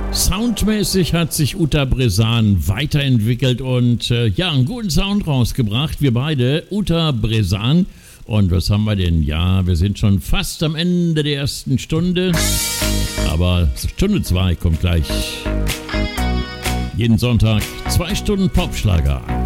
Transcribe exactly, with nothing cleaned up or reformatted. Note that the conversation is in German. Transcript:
Soundmäßig hat sich Uta Bresan weiterentwickelt und äh, ja, einen guten Sound rausgebracht. Wir beide, Uta Bresan. Und was haben wir denn? Ja, wir sind schon fast am Ende der ersten Stunde. Aber Stunde zwei kommt gleich. Jeden Sonntag zwei Stunden Popschlager.